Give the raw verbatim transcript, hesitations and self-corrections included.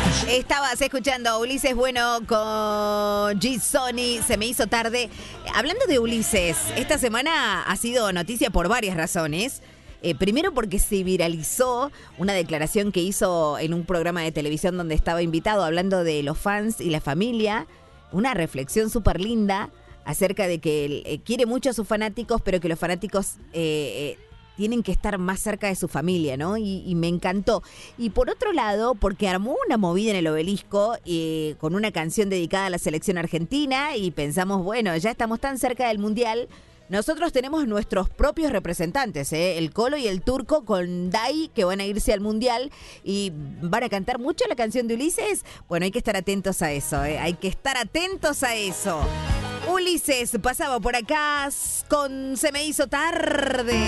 Estabas escuchando a Ulises Bueno con G-Sony, Se me hizo tarde. Hablando de Ulises, esta semana ha sido noticia por varias razones. Eh, primero porque se viralizó una declaración que hizo en un programa de televisión donde estaba invitado hablando de los fans y la familia. Una reflexión súper linda acerca de que él eh, quiere mucho a sus fanáticos, pero que los fanáticos eh, eh, tienen que estar más cerca de su familia, ¿no? Y, y me encantó. Y por otro lado, porque armó una movida en el Obelisco eh, con una canción dedicada a la selección argentina y pensamos, bueno, ya estamos tan cerca del Mundial. Nosotros tenemos nuestros propios representantes, ¿eh? El Colo y el Turco con Dai, que van a irse al Mundial y van a cantar mucho la canción de Ulises. Bueno, hay que estar atentos a eso, ¿eh? Hay que estar atentos a eso. Ulises pasaba por acá con Se me hizo tarde.